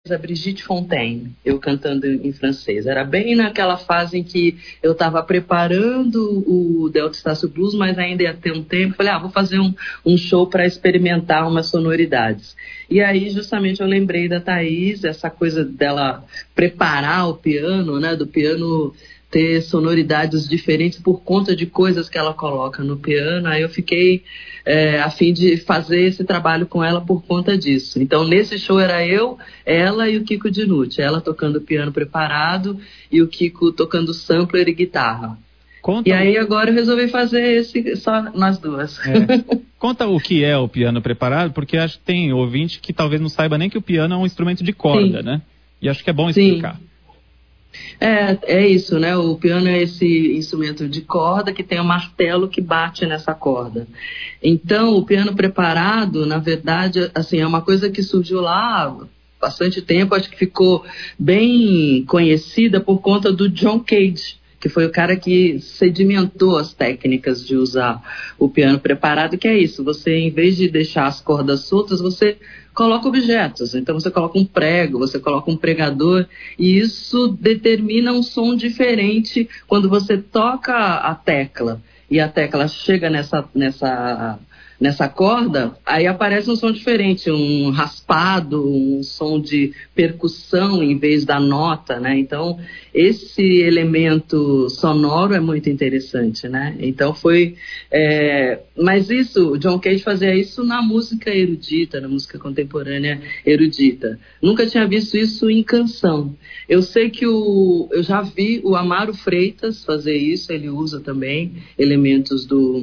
a Brigitte Fontaine, eu cantando em francês. Era bem naquela fase em que eu estava preparando o Delta Estácio Blues, mas ainda ia ter um tempo. Falei, vou fazer um show para experimentar umas sonoridades. E aí, justamente, eu lembrei da Thaís, essa coisa dela preparar o piano, né, do piano ter sonoridades diferentes por conta de coisas que ela coloca no piano. Aí eu fiquei a fim de fazer esse trabalho com ela por conta disso. Então, nesse show era eu, ela e o Kiko Dinucci. Ela tocando piano preparado e o Kiko tocando sampler e guitarra. E aí agora eu resolvi fazer esse só nós duas. Conta o que é o piano preparado, porque acho que tem ouvinte que talvez não saiba nem que o piano é um instrumento de corda, né? E acho que é bom explicar. É isso, né? O piano é esse instrumento de corda que tem um martelo que bate nessa corda. Então, o piano preparado, na verdade, assim, é uma coisa que surgiu lá há bastante tempo, acho que ficou bem conhecida por conta do John Cage, que foi o cara que sedimentou as técnicas de usar o piano preparado, que é isso, você, em vez de deixar as cordas soltas, você coloca objetos. Então você coloca um prego, você coloca um pregador, e isso determina um som diferente quando você toca a tecla, e a tecla chega nessa corda, aí aparece um som diferente, um raspado, um som de percussão em vez da nota, né? Então, esse elemento sonoro é muito interessante, né? Então mas isso, o John Cage fazia isso na música erudita, na música contemporânea erudita. Nunca tinha visto isso em canção. Eu sei que eu já vi o Amaro Freitas fazer isso, ele usa também elementos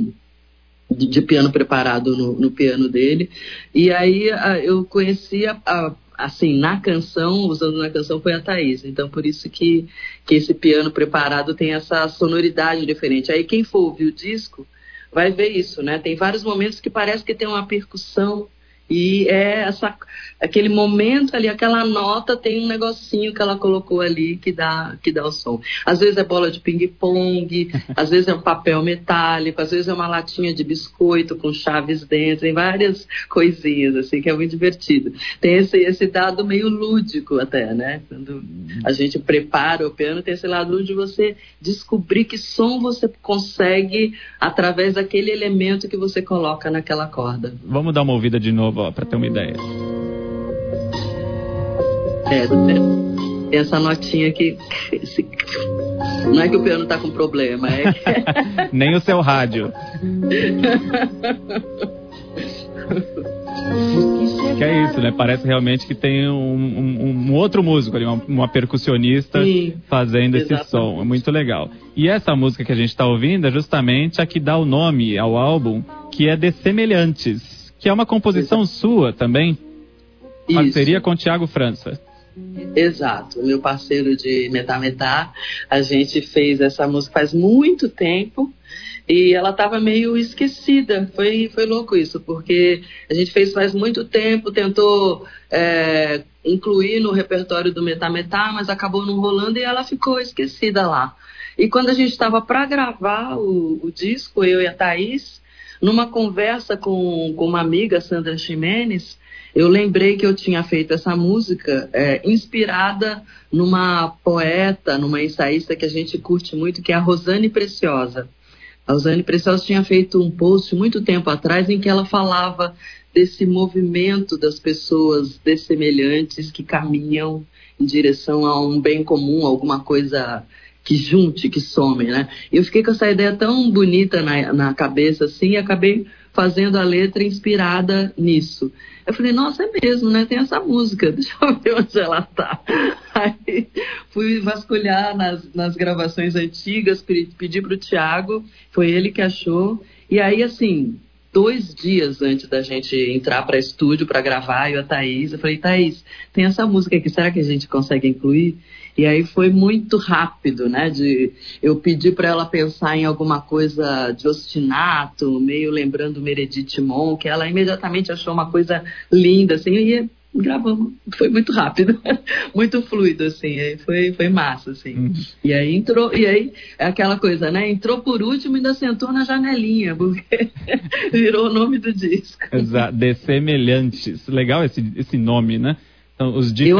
de piano preparado no piano dele. E aí eu conhecia, assim, na canção, usando na canção, foi a Thaís. Então, por isso que esse piano preparado tem essa sonoridade diferente. Aí quem for ouvir o disco vai ver isso, né? Tem vários momentos que parece que tem uma percussão, e aquele momento ali, aquela nota tem um negocinho que ela colocou ali que dá o som. Às vezes é bola de ping-pong, às vezes é um papel metálico, às vezes é uma latinha de biscoito com chaves dentro, tem várias coisinhas assim que é muito divertido. Tem esse dado meio lúdico até, né? Quando a gente prepara o piano, tem esse lado de você descobrir que som você consegue através daquele elemento que você coloca naquela corda. Vamos dar uma ouvida de novo, para ter uma ideia. Tem essa notinha aqui. Não é que o piano tá com problema, é que... Nem o seu rádio. Que é isso, né? Parece realmente que tem um outro músico ali, uma percussionista fazendo esse som. É muito legal. E essa música que a gente está ouvindo é justamente a que dá o nome ao álbum, que é De Semelhantes, que é uma composição sua também, parceria com o Thiago França. Exato, meu parceiro de Metá, a gente fez essa música faz muito tempo e ela estava meio esquecida, foi louco isso, porque a gente fez faz muito tempo, tentou incluir no repertório do Metá, mas acabou não rolando e ela ficou esquecida lá. E quando a gente estava para gravar o disco, eu e a Thaís, numa conversa com uma amiga, Sandra Ximenes, eu lembrei que eu tinha feito essa música inspirada numa poeta, numa ensaísta que a gente curte muito, que é a Rosane Preciosa. A Rosane Preciosa tinha feito um post muito tempo atrás em que ela falava desse movimento das pessoas dessemelhantes que caminham em direção a um bem comum, alguma coisa que junte, que some, né? E eu fiquei com essa ideia tão bonita na cabeça, assim, e acabei fazendo a letra inspirada nisso. Eu falei, nossa, é mesmo, né? Tem essa música, deixa eu ver onde ela tá. Aí fui vasculhar nas gravações antigas, pedi pro Thiago, foi ele que achou. E aí, assim, 2 dias antes da gente entrar para estúdio para gravar, eu e a Thaís, eu falei, Thaís, tem essa música aqui, será que a gente consegue incluir? E aí foi muito rápido, né? Eu pedi para ela pensar em alguma coisa de ostinato, meio lembrando Meredith Monk, que ela imediatamente achou uma coisa linda, assim, e gravamos. Foi muito rápido, muito fluido, assim, aí foi massa, assim. E aí entrou, e aí é aquela coisa, né? Entrou por último e ainda sentou na janelinha, porque virou o nome do disco. Exato, De Semelhantes. Legal esse nome, né? Então, os